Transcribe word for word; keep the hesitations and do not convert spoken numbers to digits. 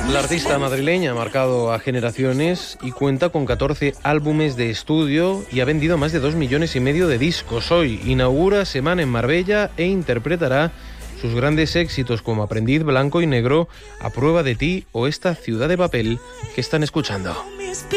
La artista madrileña ha marcado a generaciones y cuenta con catorce álbumes de estudio y ha vendido más de dos millones y medio de discos. Hoy inaugura Semana en Marbella e interpretará sus grandes éxitos como Aprendiz, Blanco y Negro, A prueba de ti o esta Ciudad de papel que están escuchando.